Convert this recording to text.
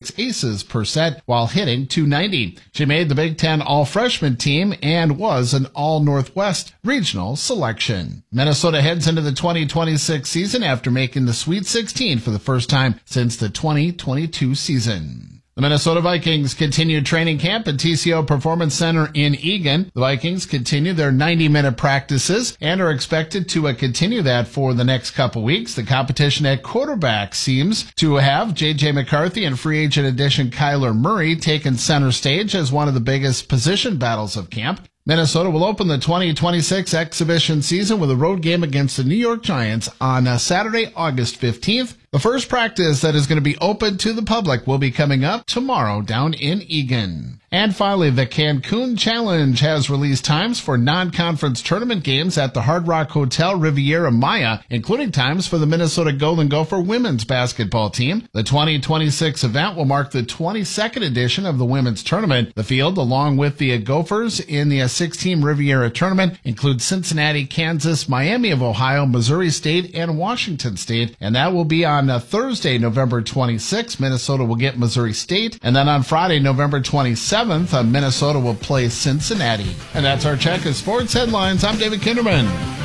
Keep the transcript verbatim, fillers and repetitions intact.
six aces per set while hitting two ninety. She made the Big Ten All-Freshman team and was an All-Northwest regional selection. Minnesota heads into the twenty twenty-six season after making the Sweet sixteen for the first time since the twenty twenty-two season. The Minnesota Vikings continued training camp at T C O Performance Center in Eagan. The Vikings continue their ninety-minute practices and are expected to uh, continue that for the next couple weeks. The competition at quarterback seems to have J J McCarthy and free agent addition Kyler Murray taken center stage as one of the biggest position battles of camp. Minnesota will open the twenty twenty-six exhibition season with a road game against the New York Giants on uh, Saturday, August fifteenth. The first practice that is going to be open to the public will be coming up tomorrow down in Eagan. And finally, the Cancun Challenge has released times for non-conference tournament games at the Hard Rock Hotel Riviera Maya, including times for the Minnesota Golden Gopher women's basketball team. The twenty twenty-six event will mark the twenty-second edition of the women's tournament. The field, along with the Gophers in the six-team Riviera tournament, includes Cincinnati, Kansas, Miami of Ohio, Missouri State, and Washington State. And that will be on uh, Thursday, November twenty-sixth. Minnesota will get Missouri State. And then on Friday, November twenty-seventh, uh, Minnesota will play Cincinnati. And that's our check of sports headlines. I'm David Kinderman.